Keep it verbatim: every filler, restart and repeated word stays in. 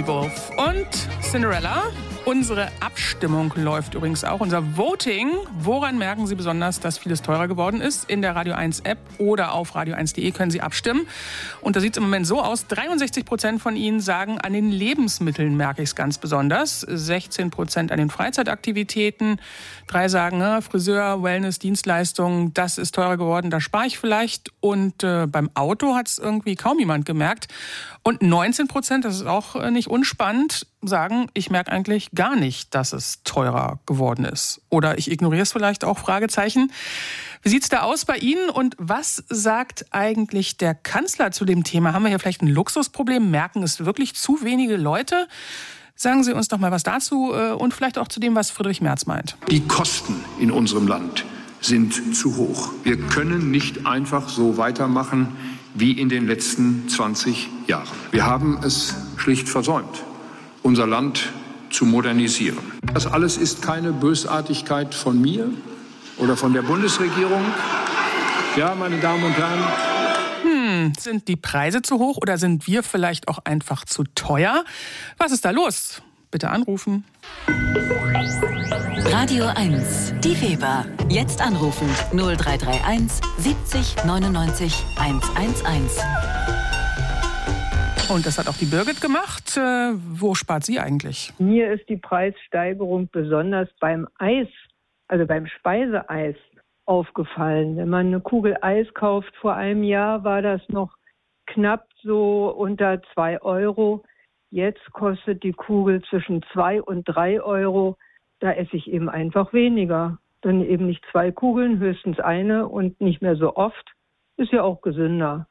Naomi Wolf und Cinderella. Unsere Abstimmung läuft übrigens auch. Unser Voting. Woran merken Sie besonders, dass vieles teurer geworden ist? In der Radio eins App oder auf radio eins punkt de können Sie abstimmen. Und da sieht es im Moment so aus. dreiundsechzig Prozent von Ihnen sagen, an den Lebensmitteln merke ich es ganz besonders. sechzehn Prozent an den Freizeitaktivitäten. Drei sagen, ne, Friseur, Wellness, Dienstleistungen, das ist teurer geworden, da spare ich vielleicht. Und äh, beim Auto hat es irgendwie kaum jemand gemerkt. Und neunzehn Prozent, das ist auch äh, nicht unspannend, sagen, ich merke eigentlich gar nicht, dass es teurer geworden ist. Oder ich ignoriere es vielleicht auch, Fragezeichen. Wie sieht es da aus bei Ihnen und was sagt eigentlich der Kanzler zu dem Thema? Haben wir hier vielleicht ein Luxusproblem? Merken es wirklich zu wenige Leute? Sagen Sie uns doch mal was dazu und vielleicht auch zu dem, was Friedrich Merz meint. Die Kosten in unserem Land sind zu hoch. Wir können nicht einfach so weitermachen wie in den letzten zwanzig Jahren. Wir haben es schlicht versäumt, unser Land zu modernisieren. Das alles ist keine Bösartigkeit von mir oder von der Bundesregierung. Ja, meine Damen und Herren. Hm, sind die Preise zu hoch oder sind wir vielleicht auch einfach zu teuer? Was ist da los? Bitte anrufen. Radio eins, die Weber. Jetzt anrufen null drei drei eins siebzig neunundneunzig hundertzehn. Und das hat auch die Birgit gemacht. Äh, wo spart sie eigentlich? Mir ist die Preissteigerung besonders beim Eis, also beim Speiseeis, aufgefallen. Wenn man eine Kugel Eis kauft, vor einem Jahr war das noch knapp so unter zwei Euro. Jetzt kostet die Kugel zwischen zwei und drei Euro. Da esse ich eben einfach weniger. Dann eben nicht zwei Kugeln, höchstens eine und nicht mehr so oft. Ist ja auch gesünder.